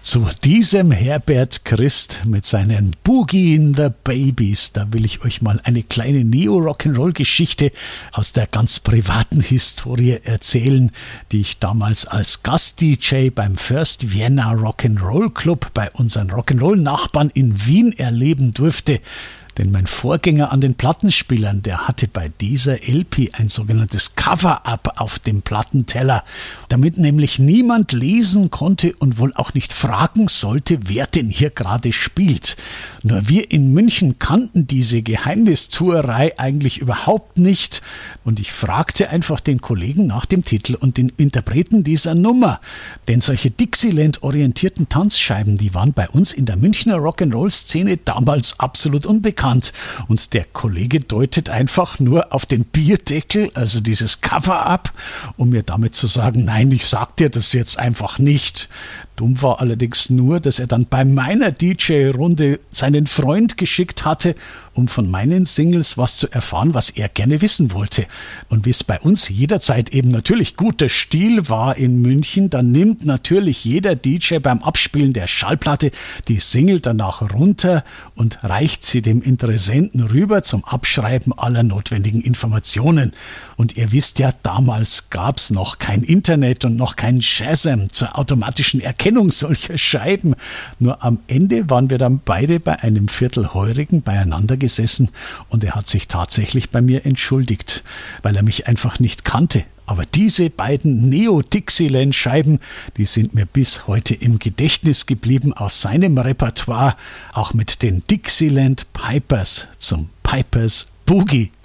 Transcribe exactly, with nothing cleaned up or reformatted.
Zu diesem Herbert Christ mit seinen Boogie in the Babies, da will ich euch mal eine kleine Neo-Rock'n'Roll-Geschichte aus der ganz privaten Historie erzählen, die ich damals als Gast-D J beim First Vienna Rock'n'Roll Club bei unseren Rock'n'Roll-Nachbarn in Wien erleben durfte. Denn mein Vorgänger an den Plattenspielern, der hatte bei dieser L P ein sogenanntes Cover-Up auf dem Plattenteller, damit nämlich niemand lesen konnte und wohl auch nicht fragen sollte, wer denn hier gerade spielt. Nur wir in München kannten diese Geheimnistuerei eigentlich überhaupt nicht und ich fragte einfach den Kollegen nach dem Titel und den Interpreten dieser Nummer. Denn solche Dixieland-orientierten Tanzscheiben, die waren bei uns in der Münchner Rock'n'Roll-Szene damals absolut unbekannt. Und der Kollege deutet einfach nur auf den Bierdeckel, also dieses Cover-Up, um mir damit zu sagen, nein, ich sag dir das jetzt einfach nicht. Dumm war allerdings nur, dass er dann bei meiner D J-Runde seinen Freund geschickt hatte, um von meinen Singles was zu erfahren, was er gerne wissen wollte. Und wie es bei uns jederzeit eben natürlich guter Stil war in München, dann nimmt natürlich jeder D J beim Abspielen der Schallplatte die Single danach runter und reicht sie dem Interessenten rüber zum Abschreiben aller notwendigen Informationen. Und ihr wisst ja, damals gab es noch kein Internet und noch kein Shazam zur automatischen Erkennung solcher Scheiben. Nur am Ende waren wir dann beide bei einem Viertelheurigen beieinander gesessen und er hat sich tatsächlich bei mir entschuldigt, weil er mich einfach nicht kannte. Aber diese beiden Neo-Dixieland-Scheiben, die sind mir bis heute im Gedächtnis geblieben aus seinem Repertoire, auch mit den Dixieland Pipers zum Pipers Boogie.